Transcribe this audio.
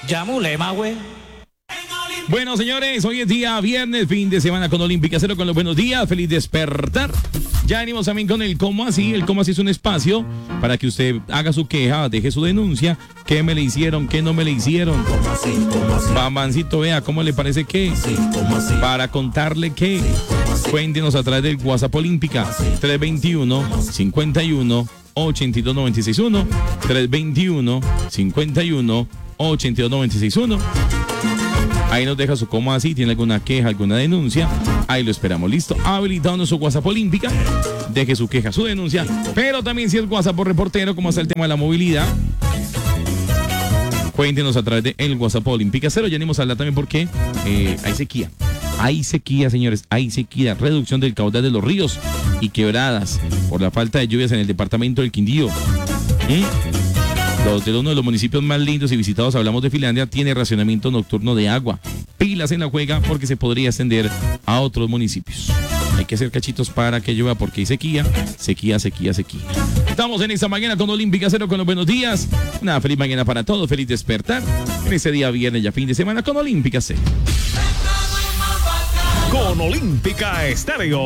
Yamulema, güey. Bueno, señores, hoy es día viernes, fin de semana con Olímpica Cero, con los buenos días, feliz despertar. Ya venimos también con el cómo así. El cómo así es un espacio para que usted haga su queja, deje su denuncia, qué me le hicieron, qué no me le hicieron. Bambancito, vea, ¿cómo le parece que? Para contarle que. Cuéntenos a través del WhatsApp Olímpica 321-51-82-961 321-51-82-961. Ahí nos deja su cómo así, tiene alguna queja, alguna denuncia. Ahí lo esperamos, listo. Habilitado nuestro WhatsApp Olímpica. Deje su queja, su denuncia. Pero también si es WhatsApp por reportero, como está el tema de la movilidad. Cuéntenos a través del WhatsApp Olímpica Cero. Ya venimos a hablar también porque hay sequía. Hay sequía, señores, hay sequía. Reducción del caudal de los ríos y quebradas por la falta de lluvias en el departamento del Quindío. De uno de los municipios más lindos y visitados, hablamos de Finlandia, tiene racionamiento nocturno de agua. Pilas en la juega porque se podría extender a otros municipios. Hay que hacer cachitos para que llueva porque hay sequía, sequía, sequía, sequía. Estamos en esta mañana con Olímpica Cero, con los buenos días. Una feliz mañana para todos, feliz despertar. En este día viernes ya fin de semana con Olímpica Cero. Con Olímpica Estéreo.